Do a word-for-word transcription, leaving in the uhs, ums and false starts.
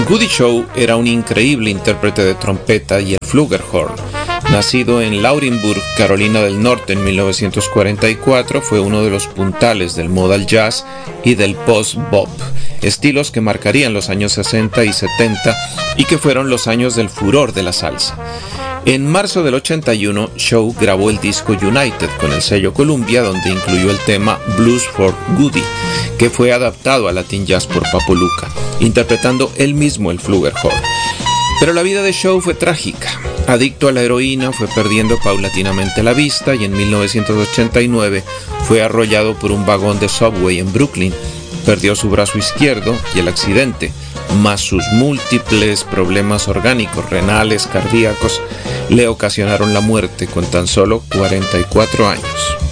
Goody Shaw era un increíble intérprete de trompeta y el flugelhorn. Nacido en Laurinburg, Carolina del Norte en mil novecientos cuarenta y cuatro, fue uno de los puntales del modal jazz y del post-bop, estilos que marcarían los años sesenta y setenta y que fueron los años del furor de la salsa. En marzo del ochenta y uno, Shaw grabó el disco United con el sello Columbia, donde incluyó el tema Blues for Goody, que fue adaptado a Latin Jazz por Papo Luca, interpretando él mismo el flugelhorn. Pero la vida de Shaw fue trágica. Adicto a la heroína, fue perdiendo paulatinamente la vista y en mil novecientos ochenta y nueve fue arrollado por un vagón de subway en Brooklyn. Perdió su brazo izquierdo y el accidente, más sus múltiples problemas orgánicos, renales, cardíacos, le ocasionaron la muerte con tan solo cuarenta y cuatro años.